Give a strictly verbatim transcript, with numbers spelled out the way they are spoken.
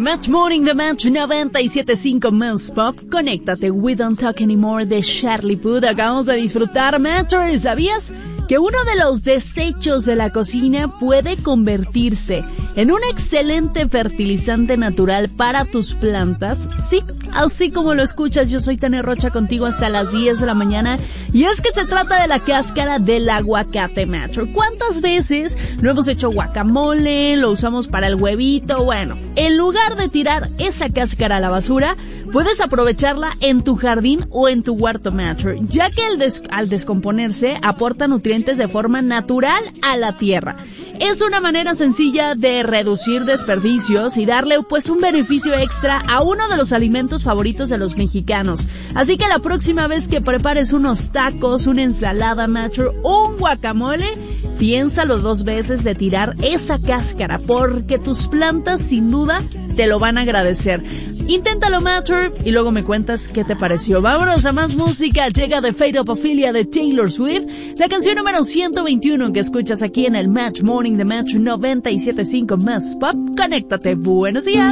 Match Morning, The Match noventa y siete punto cinco Más Pop. Conéctate, We Don't Talk Anymore de Charlie Puth. Acabamos de disfrutar Matter. ¿Sabías que uno de los desechos de la cocina puede convertirse en un excelente fertilizante natural para tus plantas? Sí, así como lo escuchas, yo soy Tania Rocha contigo hasta las diez de la mañana, y es que se trata de la cáscara del aguacate Matter. ¿Cuántas veces no hemos hecho guacamole, lo usamos para el huevito? Bueno, en lugar de tirar esa cáscara a la basura, puedes aprovecharla en tu jardín o en tu huerto Matter, ya que el des- al descomponerse aporta nutrientes de forma natural a la tierra. Es una manera sencilla de reducir desperdicios y darle pues un beneficio extra a uno de los alimentos favoritos de los mexicanos. Así que la próxima vez que prepares unos tacos, una ensalada Matter o un guacamole, piénsalo dos veces de tirar esa cáscara, porque tus plantas sin duda te lo van a agradecer. Inténtalo Matter y luego me cuentas qué te pareció. Vámonos a más música. Llega The Fate of Ophelia de Taylor Swift, la canción número ciento veintiuno que escuchas aquí en el Match Morning, The Match noventa y siete punto cinco Más Pop. Conéctate. Buenos días.